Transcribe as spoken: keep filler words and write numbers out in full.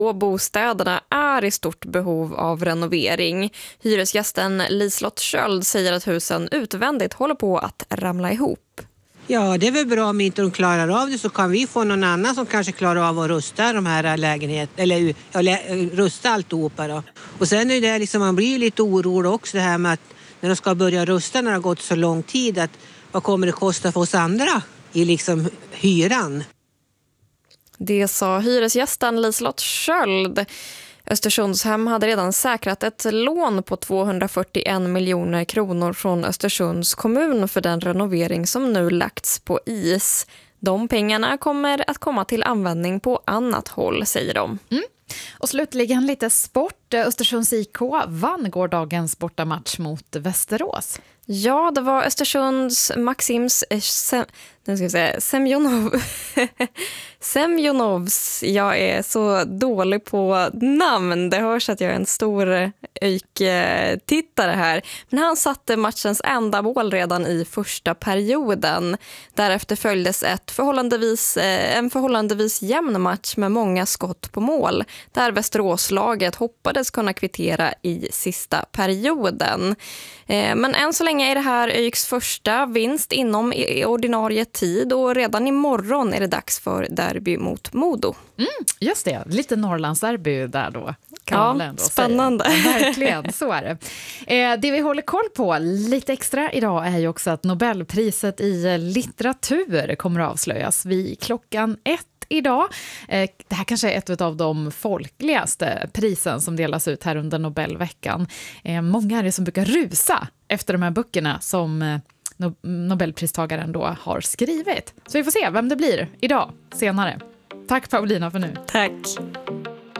Och bostäderna är i stort behov av renovering. Hyresgästen Liselott Sköld säger att husen utvändigt håller på att ramla ihop. Ja, det är väl bra om inte de klarar av det, så kan vi få någon annan som kanske klarar av att rusta de här lägenheterna, eller ja, rusta alltihopa då. Och sen är det liksom, man blir lite orolig också det här med att när de ska börja rusta när det har gått så lång tid, att vad kommer det kosta för oss andra i liksom hyran? Det sa hyresgästen Liselott Sköld. Östersundshem hade redan säkrat ett lån på tvåhundrafyrtioen miljoner kronor från Östersunds kommun för den renovering som nu lagts på is. De pengarna kommer att komma till användning på annat håll, säger de. Mm. Och slutligen lite sport. Östersunds I K vann gårdagens bortamatch mot Västerås. Ja, det var Östersunds Maxims eh, Sem, nu ska jag säga, Semjonov, Semjonovs. Jag är så dålig på namn. Det hörs att jag är en stor ÖIK-tittare här. Men han satte matchens enda mål redan i första perioden. Därefter följdes ett förhållandevis, eh, en förhållandevis jämn match med många skott på mål. Där Västeråslaget hoppades kunna kvittera i sista perioden. Eh, men än så länge är det här ÖIKs första vinst inom ordinarie tid, och redan imorgon är det dags för derby mot Modo. Mm, just det, lite Norrlandsderby där då. Kan ja, man ändå spännande. Säga. Verkligen, så är det. Eh, det vi håller koll på lite extra idag är ju också att Nobelpriset i litteratur kommer att avslöjas vid klockan ett idag. Eh, det här kanske är ett av de folkligaste prisen som delas ut här under Nobelveckan. Eh, många är det som brukar rusa efter de här böckerna som eh, Nobelpristagaren då har skrivit. Så vi får se vem det blir idag, senare. Tack Paulina för nu. Tack.